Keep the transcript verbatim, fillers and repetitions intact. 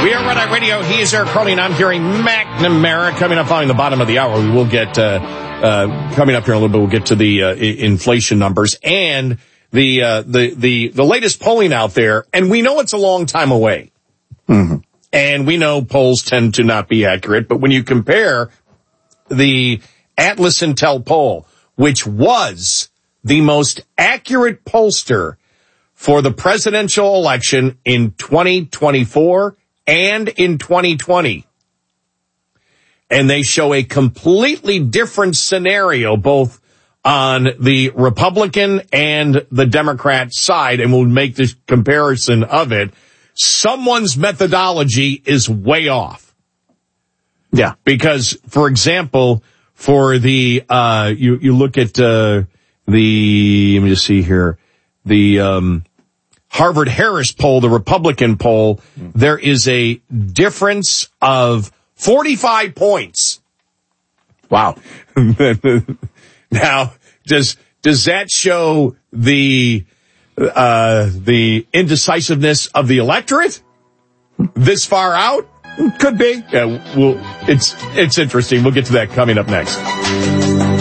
We are Red Eye Radio. He is Eric Carly, and I'm Gary McNamara. Coming up following the bottom of the hour, we will get, uh, uh, coming up here in a little bit, we'll get to the, uh, inflation numbers and the, uh, the, the, the latest polling out there. And we know it's a long time away. Mm-hmm. And we know polls tend to not be accurate, but when you compare the Atlas Intel poll, which was the most accurate pollster for the presidential election in twenty twenty-four and in twenty twenty. And they show a completely different scenario, both on the Republican and the Democrat side, and we'll make this comparison of it. Someone's methodology is way off. Yeah. Because, for example, for the, uh, you, you look at, uh, the, let me just see here, the, um, Harvard-Harris poll, the Republican poll, mm. there is a difference of forty-five points. Wow. Now, does, does that show the, uh, the indecisiveness of the electorate this far out? Could be. Yeah, well, it's, it's interesting. We'll get to that coming up next.